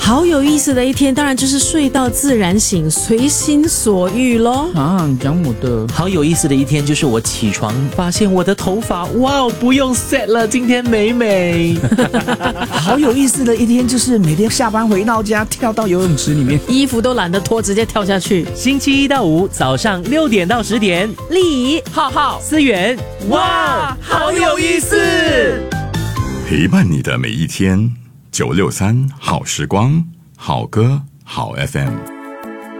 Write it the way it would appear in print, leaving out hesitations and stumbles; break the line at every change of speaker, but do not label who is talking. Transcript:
好有意思的一天，当然就是睡到自然醒，随心所欲咯。
你讲我的。
好有意思的一天就是我起床发现我的头发，哇，不用 set 了，今天美美。
好有意思的一天就是每天下班回到家跳到游泳池里面，
衣服都懒得脱，直接跳下去。
星期一到五早上6点到10点，
丽
浩浩、思源，哇，好有意思！
陪伴你的每一天，963好时光，好歌好 FM。